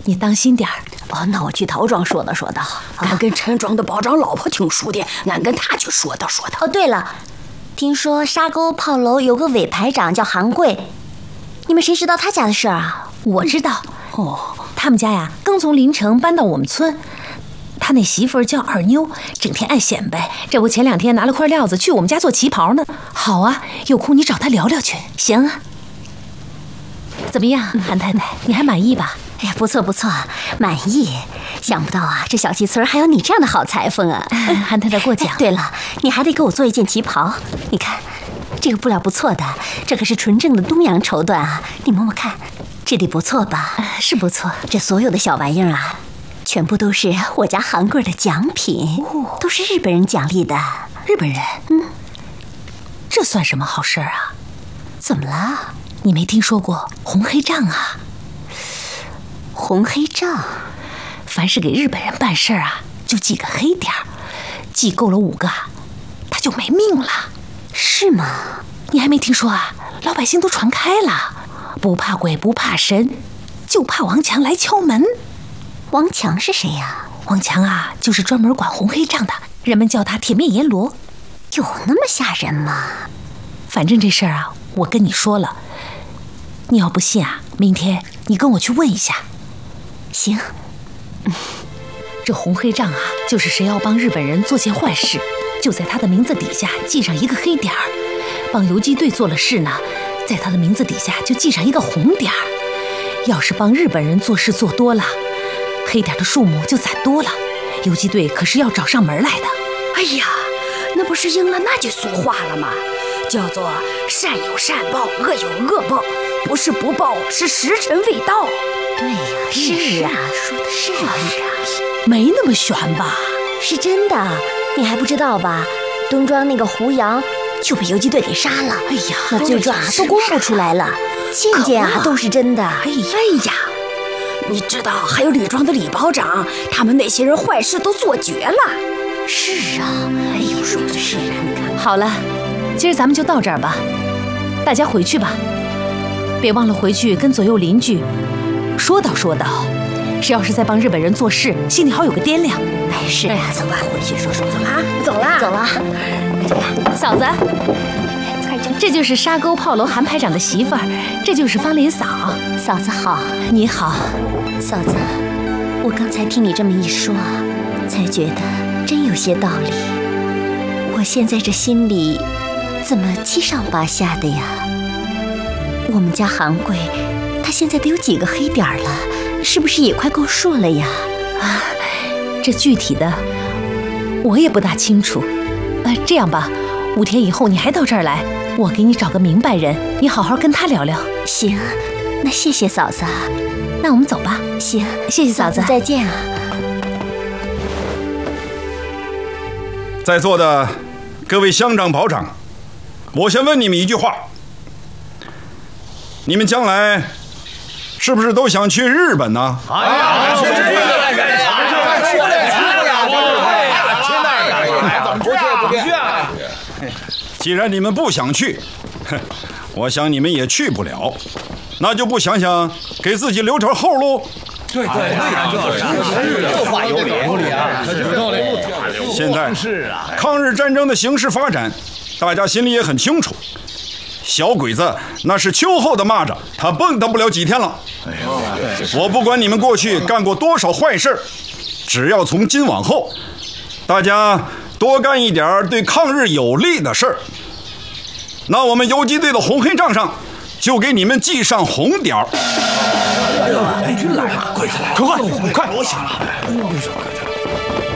你当心点儿。 哦，那我去陶庄说道。俺跟陈庄的保长老婆听说的，俺跟他去说道。 哦，对了，听说沙沟炮楼有个伪排长叫韩贵，你们谁知道他家的事儿啊？ 我知道。 哦， 他们家呀，刚从临城搬到我们村。他那媳妇儿叫二妞，整天爱显摆。这不前2天拿了块料子去我们家做旗袍呢。好啊，有空你找他聊聊去。 行啊。 怎么样，韩太太，你还满意吧？ 哎呀，不错，满意。想不到啊，这小西村还有你这样的好裁缝啊！ 韩太太过奖。 对了，你还得给我做一件旗袍。你看，这个布料不错的，这可是纯正的东洋绸缎啊！你摸摸看，质地不错吧？ 是不错。 这所有的小玩意儿啊，全部都是我家韩贵的奖品，都是日本人奖励的。 日本人？这算什么好事啊？ 怎么了？ 你没听说过红黑账啊？ 红黑账， 凡是给日本人办事儿啊，就记个黑点儿，记够了5个，他就没命了。 是吗？ 你还没听说啊？老百姓都传开了，不怕鬼不怕神，就怕王强来敲门。 王强是谁呀？ 王强啊，就是专门管红黑账的，人们叫他铁面阎罗。 有那么吓人吗？ 反正这事儿啊，我跟你说了，你要不信啊，明天你跟我去问一下。 行。 这红黑账啊，就是谁要帮日本人做件坏事，就在他的名字底下记上一个黑点儿；帮游击队做了事呢，在他的名字底下就记上一个红点儿。要是帮日本人做事做多了，黑点的数目就攒多了，游击队可是要找上门来的。 哎呀，那不是应了那句俗话了吗？叫做善有善报，恶有恶报，不是不报，是时辰未到。 对呀，是啊，说的是啊， 没那么悬吧？ 是真的，你还不知道吧？东庄那个胡杨就被游击队给杀了。 哎呀， 那罪状啊都公布出来了，件件啊都是真的。 哎呀，你知道还有吕庄的李保长，他们那些人坏事都做绝了。 是啊，哎呦，说的是啊，你看。 好了，今儿咱们就到这儿吧，大家回去吧，别忘了回去跟左右邻居说道，谁要是在帮日本人做事，心里好有个掂量。 哎，是啊，走吧，回去说， 走了。 嫂子，这就是沙沟炮楼韩排长的媳妇儿，这就是芳林嫂。 嫂子好。 你好。 嫂子，我刚才听你这么一说，才觉得真有些道理。我现在这心里怎么七上八下的呀？我们家韩贵他现在得有几个黑点了，是不是也快够数了呀？ 啊，这具体的我也不大清楚。这样吧，5天以后你还到这儿来，我给你找个明白人，你好好跟他聊聊。 行，那谢谢嫂子。 那我们走吧。 行， 谢谢嫂子， 再见啊。 在座的各位乡长保长，我先问你们一句话：你们将来是不是都想去日本呢？既然你们不想去，我想你们也去不了，那就不想想给自己留条后路。 对，这话有理啊，有道理。 现在抗日战争的形势发展，大家心里也很清楚。小鬼子那是秋后的蚂蚱，他蹦跶不了几天了。我不管你们过去干过多少坏事，只要从今往后，大家多干一点对抗日有利的事儿，那我们游击队的红黑账上就给你们记上红点儿。 真来了，鬼子来了！快！我想了。